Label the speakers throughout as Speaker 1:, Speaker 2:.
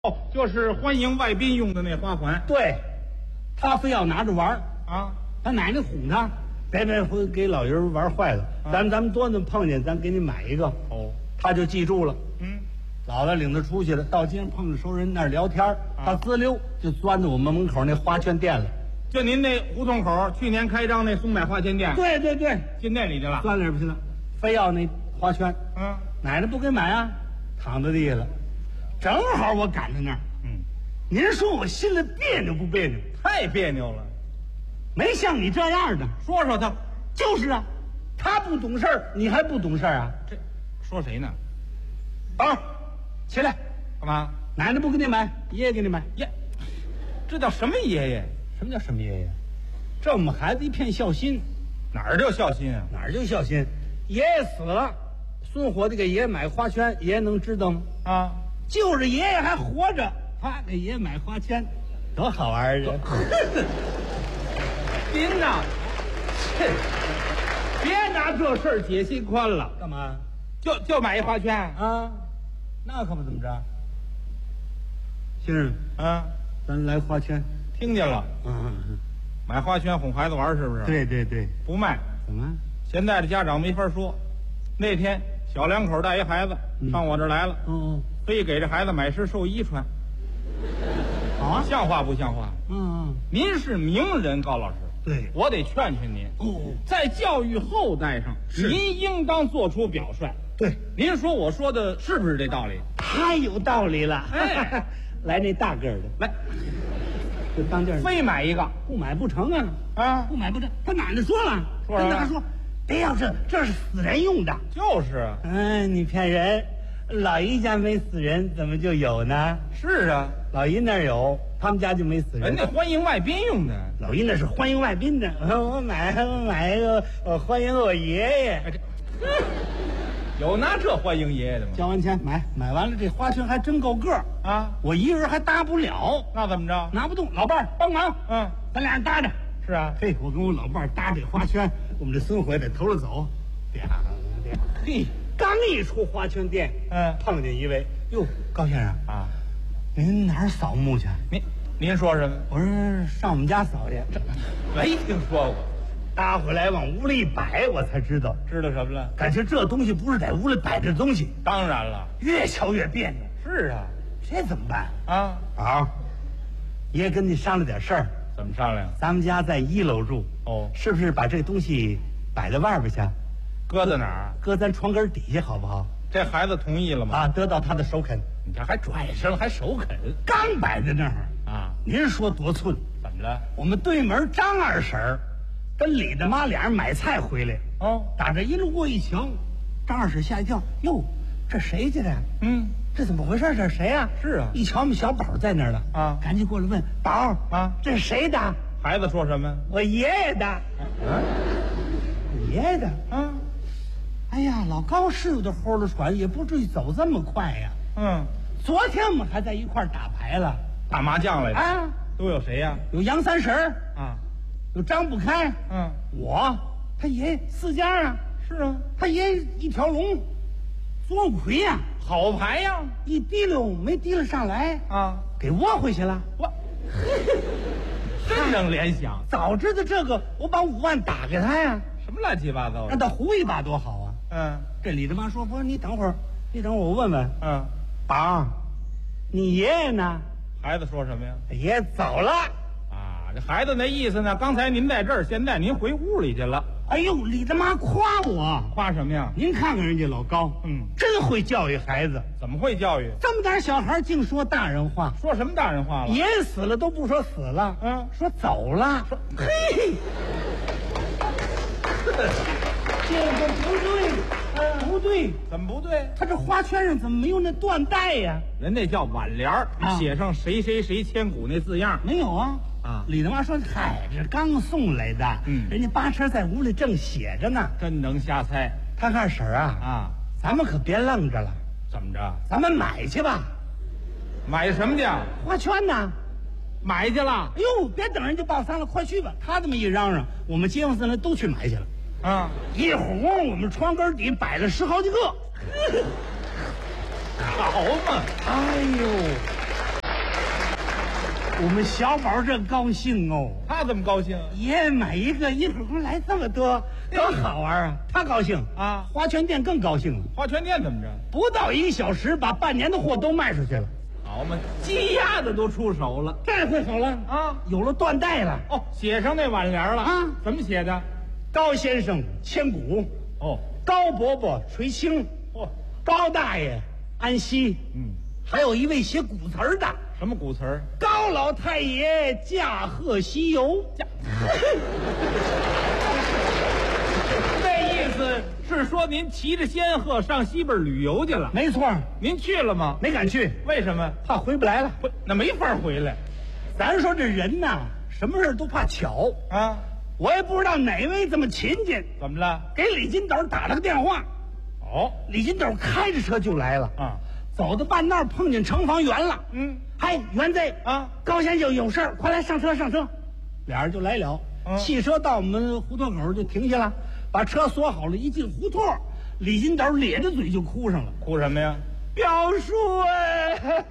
Speaker 1: 哦，就是欢迎外宾用的那花环。
Speaker 2: 对，他非要拿着玩儿
Speaker 1: 啊，
Speaker 2: 他奶奶哄他，别会给老人玩坏了。咱们多能碰见，咱给你买一个。
Speaker 1: 哦，
Speaker 2: 他就记住了。
Speaker 1: 嗯，
Speaker 2: 姥姥领他出去了，到街上碰着熟人那儿聊天，他滋溜就钻到我们门口那花圈店了。
Speaker 1: 就您那胡同口去年开张那松柏花圈店，
Speaker 2: 对，
Speaker 1: 进那里去了。
Speaker 2: 钻那儿不去了，非要那花圈。
Speaker 1: 嗯，
Speaker 2: 奶奶不给买啊，躺在地下了。正好我赶在那儿。您说我心里别扭不别扭？
Speaker 1: 太别扭了。
Speaker 2: 没像你这样的。
Speaker 1: 说说他。
Speaker 2: 就是啊，他不懂事儿，你还不懂事儿啊？
Speaker 1: 这说谁呢？
Speaker 2: 宝，起来，
Speaker 1: 干嘛？
Speaker 2: 奶奶不给你买，爷爷给你买。
Speaker 1: 爷，这叫什么爷爷？
Speaker 2: 什么叫什么爷爷？这我们孩子一片孝心。
Speaker 1: 哪儿就孝心啊？
Speaker 2: 哪儿就孝心？爷爷死了，孙伙计给爷爷买花圈，爷爷能知道吗？
Speaker 1: 啊，
Speaker 2: 就是爷爷还活着，他给爷爷买花圈，多好玩啊！
Speaker 1: 您呐，别拿这事儿解心宽了。
Speaker 2: 干嘛？
Speaker 1: 就买一花圈
Speaker 2: 啊？那可不怎么着。先生，
Speaker 1: 啊，
Speaker 2: 咱来花圈。
Speaker 1: 听见了？买花圈哄孩子玩是不是？
Speaker 2: 对，
Speaker 1: 不卖。
Speaker 2: 怎么？
Speaker 1: 现在的家长没法说。那天小两口带一孩子上我这儿来了，非给这孩子买身寿衣穿。
Speaker 2: 啊，
Speaker 1: 像话不像话？您是名人，高老师。
Speaker 2: 对，
Speaker 1: 我得劝劝您。在教育后代上，您应当做出表率。
Speaker 2: 对，
Speaker 1: 您说我说的是不是这道理？
Speaker 2: 太有道理了。
Speaker 1: 哎，
Speaker 2: 来那大个儿的，
Speaker 1: 来，
Speaker 2: 就当这儿
Speaker 1: 非买一个，
Speaker 2: 不买不成啊！
Speaker 1: 啊，
Speaker 2: 不买不成。他奶奶说了，跟他说，别要这是死人用的。
Speaker 1: 就是啊。
Speaker 2: 你骗人！老姨家没死人，怎么就有呢？
Speaker 1: 是啊，
Speaker 2: 老姨那儿有，他们家就没死人。
Speaker 1: 人家欢迎外宾用的。
Speaker 2: 老姨那是欢迎外宾的。我买一个，欢迎我爷爷。
Speaker 1: 有拿这欢迎爷爷的吗？
Speaker 2: 交完钱买完了，这花圈还真够个儿
Speaker 1: 啊！
Speaker 2: 我一人还搭不了，
Speaker 1: 那怎么着？
Speaker 2: 拿不动，老伴儿帮忙。咱俩人搭着。
Speaker 1: 是啊，
Speaker 2: 嘿，我跟我老伴儿搭这花圈，我们这孙回在头了走。嘿，刚一出花圈店，碰见一位，哟，高先生啊，您哪儿扫墓去？
Speaker 1: 您说什么？
Speaker 2: 我说上我们家扫去。
Speaker 1: 没听说过。
Speaker 2: 搭回来往屋里一摆，我才知道
Speaker 1: 什么了？
Speaker 2: 感情这东西不是在屋里摆着的东西。
Speaker 1: 当然了，
Speaker 2: 越瞧越别扭。
Speaker 1: 是啊，
Speaker 2: 这怎么办
Speaker 1: 啊？
Speaker 2: 好，爷跟你商量点事儿。
Speaker 1: 怎么商量？
Speaker 2: 咱们家在1楼住，是不是把这东西摆在外边去？
Speaker 1: 搁在哪儿？
Speaker 2: 搁咱床根底下好不好？
Speaker 1: 这孩子同意了吗？
Speaker 2: 得到他的首肯。
Speaker 1: 你这还拽上还首肯？
Speaker 2: 刚摆在那儿
Speaker 1: 啊！
Speaker 2: 您说多寸？
Speaker 1: 怎么了？
Speaker 2: 我们对门张二婶儿跟李大妈俩人买菜回来，打这一路过一瞧，张二婶吓一跳，哟，这谁去的？这怎么回事？这是谁呀？
Speaker 1: 是啊，
Speaker 2: 一瞧我们小宝在那儿了啊，赶紧过来问宝啊，这是谁的？
Speaker 1: 孩子说什么？
Speaker 2: 我爷爷的。爷爷的？哎呀，老高是有点豁了喘，也不至于走这么快呀。昨天我们还在一块儿打牌了，
Speaker 1: 打麻将来着
Speaker 2: 啊。
Speaker 1: 都有谁呀？
Speaker 2: 有杨三婶啊，有张不开，我他爷爷4家啊。
Speaker 1: 是啊，
Speaker 2: 他爷爷一条龙，左魁呀，
Speaker 1: 好牌呀，
Speaker 2: 一提溜没提溜上来啊，给窝回去了。我
Speaker 1: 真能联想，
Speaker 2: 早知道这个，我把5万打给他呀。
Speaker 1: 什么乱七八糟的，
Speaker 2: 让他胡一把多好啊。这李大妈说，不是你等会儿，我问问。宝，你爷爷呢？
Speaker 1: 孩子说什么呀？
Speaker 2: 爷爷走了。
Speaker 1: 这孩子那意思呢？刚才您在这儿，现在您回屋里去了。
Speaker 2: 哎呦，李大妈夸我，
Speaker 1: 夸什么呀？
Speaker 2: 您看看人家老高，真会教育孩子。
Speaker 1: 怎么会教育？
Speaker 2: 这么点小孩净说大人话。
Speaker 1: 说什么大人话了？
Speaker 2: 爷爷死了都不说死了，说走了。说嘿，这个不对，不对，
Speaker 1: 怎么不对？
Speaker 2: 他这花圈上怎么没有那缎带呀？
Speaker 1: 人那叫挽联儿，写上谁谁谁千古那字样
Speaker 2: 没有啊。李大妈说：“嗨，这刚送来的，人家八车在屋里正写着呢。”
Speaker 1: 真能瞎猜。
Speaker 2: 他看婶儿啊，咱们可别愣着了。
Speaker 1: 怎么着？
Speaker 2: 咱们买去吧。
Speaker 1: 买什么去？
Speaker 2: 花圈呢？
Speaker 1: 买去了。
Speaker 2: 哎呦，别等人家报丧了，快去吧！他这么一嚷嚷，我们街坊四邻都去买去了。一哄我们床根底摆了10好几个。
Speaker 1: 好嘛！
Speaker 2: 哎呦。 我们小宝这高兴哦。
Speaker 1: 他怎么高兴？
Speaker 2: 爷买一个，一会儿来这么多，多好玩啊！他高兴
Speaker 1: 啊，
Speaker 2: 花圈店更高兴了。
Speaker 1: 花圈店怎么着？
Speaker 2: 不到1个小时，把半年的货都卖出去了。
Speaker 1: 好嘛，鸡鸭的都出手了，
Speaker 2: 这回好了
Speaker 1: 啊，
Speaker 2: 有了缎带了。
Speaker 1: 哦，写上那挽联了
Speaker 2: 啊？
Speaker 1: 怎么写的？
Speaker 2: 高先生千古，
Speaker 1: 哦，
Speaker 2: 高伯伯垂青，
Speaker 1: 哦，
Speaker 2: 高大爷安息。还有一位写古词儿的。
Speaker 1: 什么古词儿？
Speaker 2: 高老太爷驾鹤西游。
Speaker 1: 那意思是说您骑着仙鹤上西边旅游去了？
Speaker 2: 没错。
Speaker 1: 您去了吗？
Speaker 2: 没敢去。
Speaker 1: 为什么？
Speaker 2: 怕回不来了。
Speaker 1: 那没法回来。
Speaker 2: 咱说这人呐，什么事都怕巧
Speaker 1: 啊。
Speaker 2: 我也不知道哪位这么勤俭，
Speaker 1: 怎么了？
Speaker 2: 给李金斗打了个电话。
Speaker 1: 哦，
Speaker 2: 李金斗开着车就来了。
Speaker 1: 啊，
Speaker 2: 走到半道碰见城防员了。嗨，元贼
Speaker 1: 啊，
Speaker 2: 高先生有事儿，快来上车上车。俩人就来了。汽车到我们胡同口就停下了，把车锁好了。一进胡同，李金斗咧着嘴就哭上了。
Speaker 1: 哭什么呀？
Speaker 2: 表叔哎！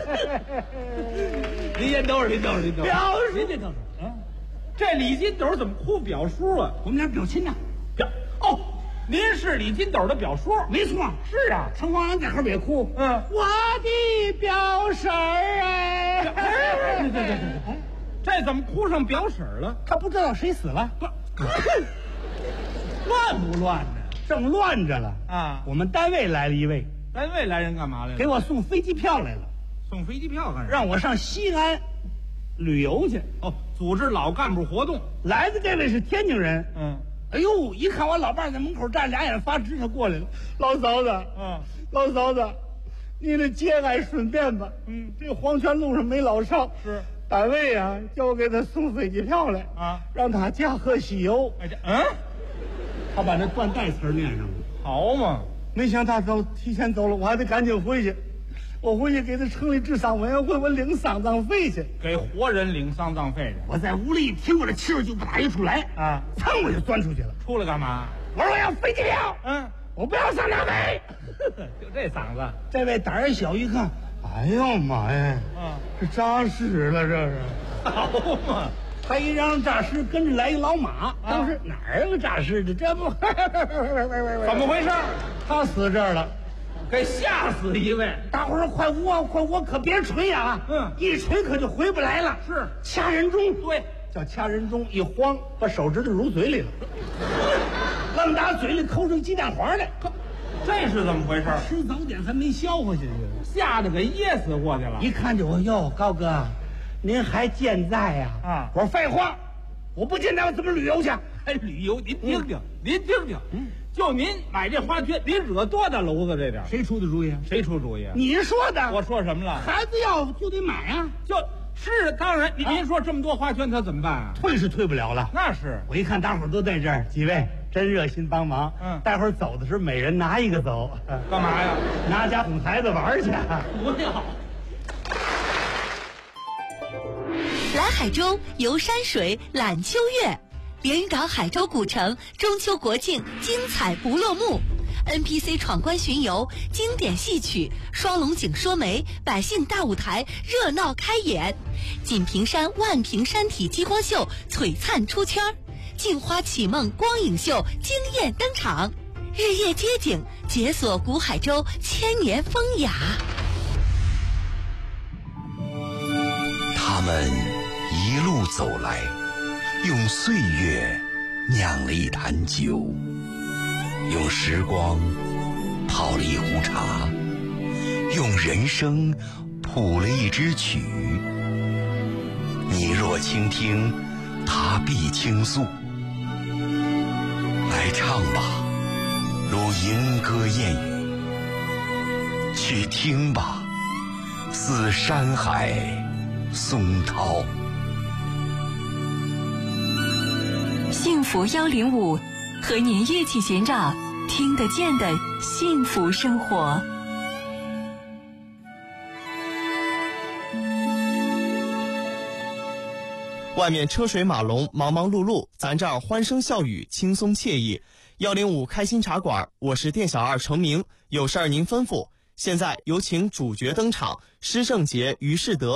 Speaker 1: 您先等会儿，您等会儿，您等会儿。
Speaker 2: 表叔，
Speaker 1: 您先等会儿啊！这李金斗怎么哭表叔啊？
Speaker 2: 我们俩表亲呢。
Speaker 1: 哦，您是李金斗的表叔？
Speaker 2: 没错。
Speaker 1: 是啊，
Speaker 2: 城隍员在后边也哭。我的表婶儿哎！
Speaker 1: 对，这怎么哭上表婶儿了？
Speaker 2: 他不知道谁死了。
Speaker 1: 乱不乱呢？
Speaker 2: 正乱着了
Speaker 1: 啊！
Speaker 2: 我们单位来了一位。
Speaker 1: 单位来人干嘛来了？
Speaker 2: 给我送飞机票来了。
Speaker 1: 送飞机票干什么？
Speaker 2: 让我上西安旅游去。
Speaker 1: 哦，组织老干部活动。
Speaker 2: 来的这位是天津人。哎呦，一看我老伴在门口站，俩眼发直，他过来了。老嫂子，老嫂子，你的节哀顺变吧。这黄泉路上没老少。
Speaker 1: 是。
Speaker 2: 单位啊，叫我给他送飞机票来
Speaker 1: 啊，
Speaker 2: 让他驾鹤西游。他把那缎带词念上了。
Speaker 1: 好嘛，
Speaker 2: 没想到他提前走了，我还得赶紧回去。我回去给他成立治丧委员会，我领丧葬费去。
Speaker 1: 给活人领丧葬费去。
Speaker 2: 我在屋里一听，我这气儿就不打一处来啊，噌我就钻出去了。
Speaker 1: 出来干嘛？
Speaker 2: 我说我要飞机票。我不要丧葬费。
Speaker 1: 就这嗓子。
Speaker 2: 这位胆儿小一看，哎呦妈呀！这诈尸了，这是。
Speaker 1: 好嘛。
Speaker 2: 他一让诈尸，跟着来一老马。当时哪儿有个诈尸的？这不
Speaker 1: 怎么回事？
Speaker 2: 他死这儿了，
Speaker 1: 给吓死一位。
Speaker 2: 大伙儿说快捂，可别吹呀！一吹可就回不来了。
Speaker 1: 是
Speaker 2: 掐人中，
Speaker 1: 对，
Speaker 2: 叫掐人中。一慌，把手指头入嘴里了，愣打嘴里抠出鸡蛋黄来。
Speaker 1: 这是怎么回事？
Speaker 2: 吃早点还没消化下去，
Speaker 1: 吓得给噎死过去了。
Speaker 2: 一看就我哟，高哥。您还健在呀？我说废话，我不健在我怎么旅游去？
Speaker 1: 还旅游？您听听，您听听，就您买这花圈，您惹多大娄子这点？
Speaker 2: 谁出的主意？
Speaker 1: 谁出主意？
Speaker 2: 你说的。
Speaker 1: 我说什么了？
Speaker 2: 孩子要就得买啊！
Speaker 1: 就是当然，您说这么多花圈，他怎么办啊？
Speaker 2: 退是退不了了。
Speaker 1: 那是。我
Speaker 2: 一看大伙儿都在这儿，几位真热心帮忙。待会儿走的时候，每人拿一个走。
Speaker 1: 干嘛呀？
Speaker 2: 拿家哄孩子玩去。
Speaker 1: 不要。
Speaker 3: 来海州游山水览秋月，连云港海州古城中秋国庆精彩不落幕， NPC 闯关巡游，经典戏曲，双龙井说媒，百姓大舞台热闹开演，锦屏山万屏山体激光秀璀璨出圈，镜花启梦光影秀惊艳登场，日夜街景解锁古海州千年风雅。
Speaker 4: 他们一路走来，用岁月酿了一坛酒，用时光泡了一壶茶，用人生谱了一支曲。你若倾听，他必倾诉。来唱吧，如吟歌燕语；去听吧，似山海松涛。
Speaker 5: 幸福105，和您一起寻找听得见的幸福生活。
Speaker 6: 外面车水马龙，忙忙碌碌，咱这儿欢声笑语，轻松惬意。105开心茶馆，我是店小二程明，有事儿您吩咐。现在有请主角登场，施正杰、于世德